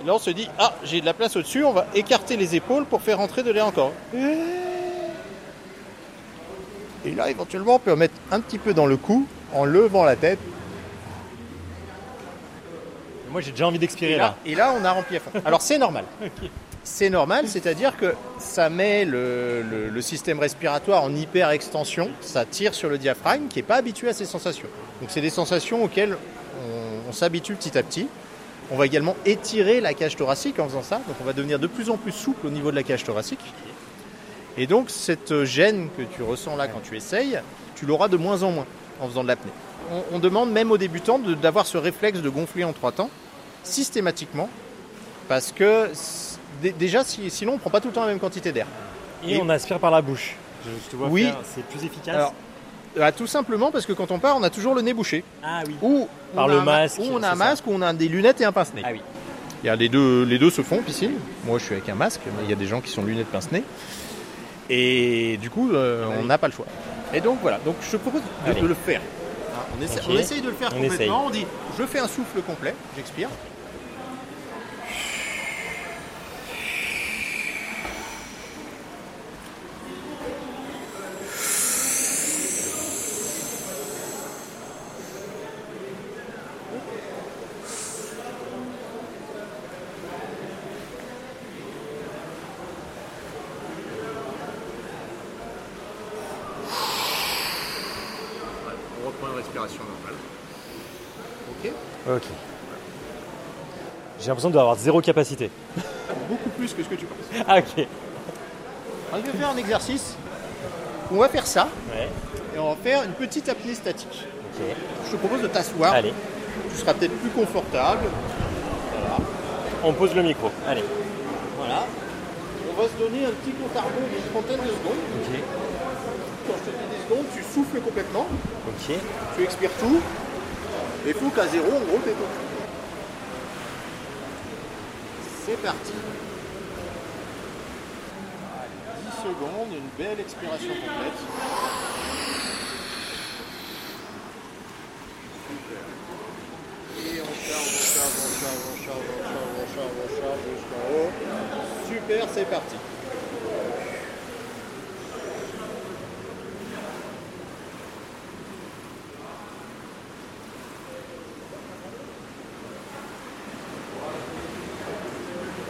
Là, on se dit, ah, j'ai de la place au-dessus, on va écarter les épaules pour faire rentrer de l'air encore. Et là, éventuellement, on peut mettre un petit peu dans le cou en levant la tête. Moi, j'ai déjà envie d'expirer là. Et là, on a rempli à fond. Alors, c'est normal. Ok. C'est normal, c'est-à-dire que ça met le système respiratoire en hyper-extension. Ça tire sur le diaphragme qui n'est pas habitué à ces sensations. Donc, c'est des sensations auxquelles on s'habitue petit à petit. On va également étirer la cage thoracique en faisant ça. Donc, on va devenir de plus en plus souple au niveau de la cage thoracique. Et donc, cette gêne que tu ressens là quand tu essayes, tu l'auras de moins en moins en faisant de l'apnée. On demande même aux débutants d'avoir ce réflexe de gonfler en 3 temps, systématiquement, parce que déjà, sinon, on ne prend pas tout le temps la même quantité d'air. Et on aspire par la bouche. Je te vois faire, c'est plus efficace. Alors, tout simplement parce que quand on part, on a toujours le nez bouché. Ah oui. Ou par le masque. Ou on a un masque, ou on a des lunettes et un pince-nez. Ah oui. Il y a les deux se font piscine. Moi, je suis avec un masque, mais il y a des gens qui sont lunettes pince-nez. Et du coup, on n'a pas le choix. Et donc voilà, donc je te propose de le faire. On essaye de le faire complètement. On dit, je fais un souffle complet, j'expire. On reprend une respiration normale. Ok. J'ai l'impression d'avoir zéro capacité. Beaucoup plus que ce que tu penses. Ah ok. On va faire un exercice. On va faire ça. Ouais. Et on va faire une petite apnée statique. Ok. Je te propose de t'asseoir. Allez. Tu seras peut-être plus confortable. Voilà. On pose le micro. Allez. Voilà. On va se donner un petit compte à rebours d'une trentaine de secondes. Ok. Quand je te dis 10 secondes, tu souffles complètement. Ok. Tu expires tout. Et il faut qu'à zéro, en gros, t'es tout. C'est parti. 10 secondes, une belle expiration complète. Et on charge jusqu'en haut. Super, c'est parti.